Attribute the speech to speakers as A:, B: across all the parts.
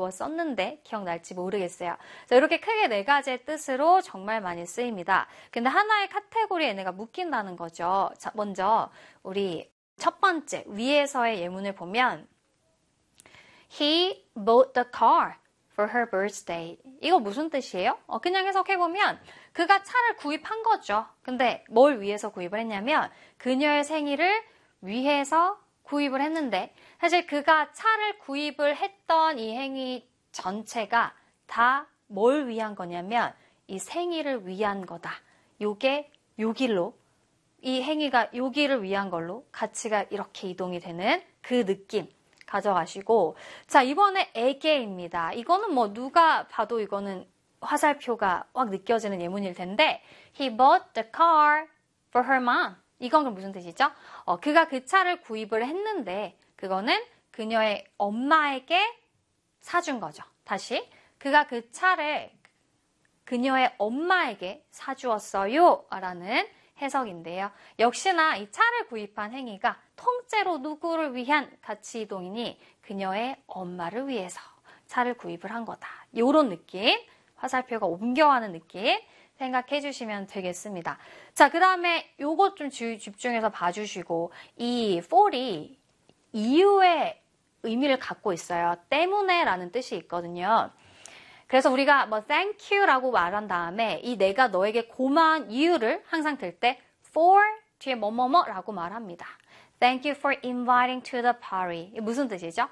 A: 썼는데 기억날지 모르겠어요. 자, 이렇게 크게 4가지의 뜻으로 정말 많이 쓰입니다. 근데 하나의 카테고리에 얘네가 묶인다는 거죠. 자, 먼저 우리 첫 번째 위에서의 예문을 보면 He bought the car for her birthday. 이거 무슨 뜻이에요? 그냥 해석해보면 그가 차를 구입한 거죠. 근데 뭘 위해서 구입을 했냐면 그녀의 생일을 위해서 구입을 했는데 사실 그가 차를 구입을 했던 이 행위 전체가 다 뭘 위한 거냐면 이 생일을 위한 거다. 요게 요 길로 이 행위가 요 길을 위한 걸로 가치가 이렇게 이동이 되는 그 느낌 가져가시고 자 이번에 에게입니다. 이거는 뭐 누가 봐도 이거는 화살표가 확 느껴지는 예문일 텐데 He bought the car for her mom. 이건 그럼 무슨 뜻이죠? 그가 그 차를 구입을 했는데 그거는 그녀의 엄마에게 사준 거죠. 다시 그가 그 차를 그녀의 엄마에게 사주었어요 라는 해석인데요. 역시나 이 차를 구입한 행위가 통째로 누구를 위한 가치 이동이니 그녀의 엄마를 위해서 차를 구입을 한 거다. 이런 느낌, 화살표가 옮겨가는 느낌 생각해 주시면 되겠습니다. 자, 그 다음에 요것 좀 집중해서 봐주시고 이 for이 이유의 의미를 갖고 있어요. 때문에 라는 뜻이 있거든요. 그래서 우리가 뭐 thank you라고 말한 다음에 이 내가 너에게 고마운 이유를 항상 들 때 for 뒤에 뭐뭐뭐라고 말합니다. Thank you for inviting to the party. 이게 무슨 뜻이죠?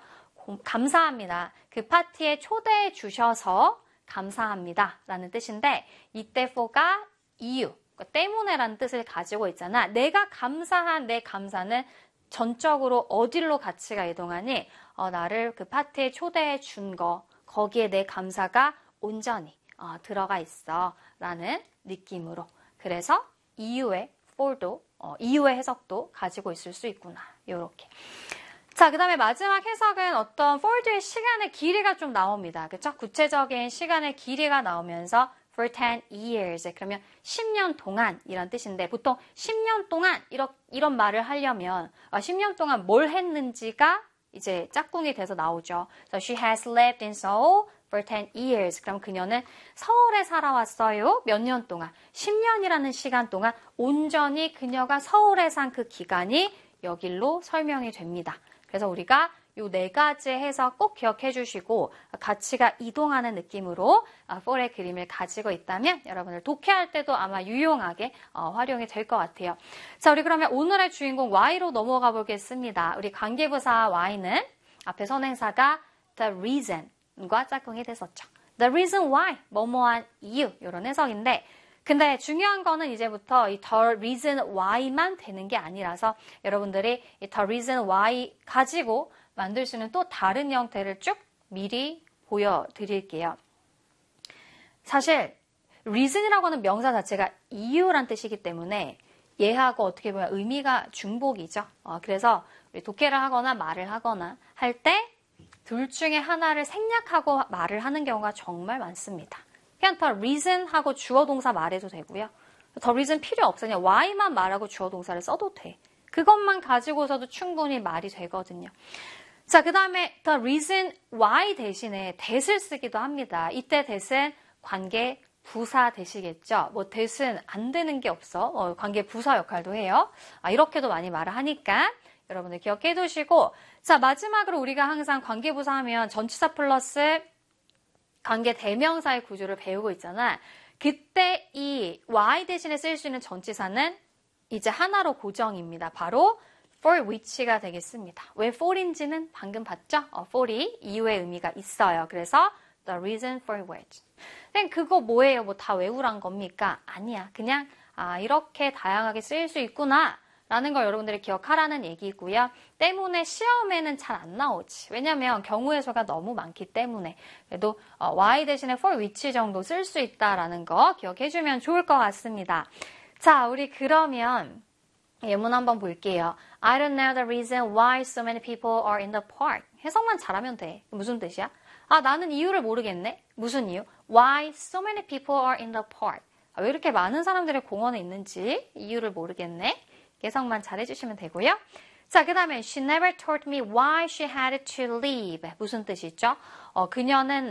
A: 감사합니다. 그 파티에 초대해 주셔서 감사합니다 라는 뜻인데 이때 for가 이유, 그러니까 때문에라는 뜻을 가지고 있잖아. 내가 감사한 내 감사는 전적으로 어디로 가치가 이동하니 나를 그 파티에 초대해 준 거 거기에 내 감사가 온전히 들어가 있어 라는 느낌으로 그래서 이유의 for도 이유의 해석도 가지고 있을 수 있구나 요렇게 자, 그 다음에 마지막 해석은 어떤 for 뒤의 시간의 길이가 좀 나옵니다. 그쵸? 구체적인 시간의 길이가 나오면서 for 10 years 그러면 10년 동안 이런 뜻인데 보통 10년 동안 이런 말을 하려면 10년 동안 뭘 했는지가 이제 짝꿍이 돼서 나오죠. So she has lived in Seoul for 10 years. 그럼 그녀는 서울에 살아왔어요. 몇 년 동안? 10년이라는 시간 동안 온전히 그녀가 서울에 산 그 기간이 여길로 설명이 됩니다. 그래서 우리가 이 4가지 해석 꼭 기억해 주시고 가치가 이동하는 느낌으로 for의 그림을 가지고 있다면 여러분들 독해할 때도 아마 유용하게 활용이 될 것 같아요. 자, 우리 그러면 오늘의 주인공 Y로 넘어가 보겠습니다. 우리 관계부사 Y는 앞에 선행사가 the reason과 짝꿍이 됐었죠. The reason why, 뭐뭐한 이유 이런 해석인데 근데 중요한 거는 이제부터 이 the reason why만 되는 게 아니라서 여러분들이 이 the reason why 가지고 만들 수 있는 또 다른 형태를 쭉 미리 보여드릴게요. 사실 reason이라고 하는 명사 자체가 이유란 뜻이기 때문에 얘하고 어떻게 보면 의미가 중복이죠. 그래서 우리 독해를 하거나 말을 하거나 할 때 둘 중에 하나를 생략하고 말을 하는 경우가 정말 많습니다. 그냥 the reason 하고 주어 동사 말해도 되고요. the reason 필요 없어요. 그냥 why만 말하고 주어 동사를 써도 돼. 그것만 가지고서도 충분히 말이 되거든요. 자, 그 다음에 the reason why 대신에 that을 쓰기도 합니다. 이때 that은 관계 부사 되시겠죠. 뭐 that은 안 되는 게 없어. 관계 부사 역할도 해요. 이렇게도 많이 말을 하니까 여러분들 기억해 두시고 자, 마지막으로 우리가 항상 관계 부사 하면 전치사 플러스 관계 대명사의 구조를 배우고 있잖아. 그때 이 why 대신에 쓸 수 있는 전치사는 이제 하나로 고정입니다. 바로 for which가 되겠습니다. 왜 for인지는 방금 봤죠? for이 이유의 의미가 있어요. 그래서 the reason for which. 그냥 그거 뭐예요? 뭐 다 외우란 겁니까? 아니야. 그냥 이렇게 다양하게 쓰일 수 있구나 라는 걸 여러분들이 기억하라는 얘기고요. 때문에 시험에는 잘 안 나오지. 왜냐면 경우의 수가 너무 많기 때문에. 그래도 why 대신에 for which 정도 쓸 수 있다라는 거 기억해주면 좋을 것 같습니다. 자, 우리 그러면 예문 한번 볼게요. I don't know the reason why so many people are in the park. 해석만 잘하면 돼. 무슨 뜻이야? 나는 이유를 모르겠네. 무슨 이유? Why so many people are in the park. 왜 이렇게 많은 사람들이 공원에 있는지 이유를 모르겠네. 해석만 잘해주시면 되고요. 자, 그 다음에 she never told me why she had to leave. 무슨 뜻이죠? 그녀는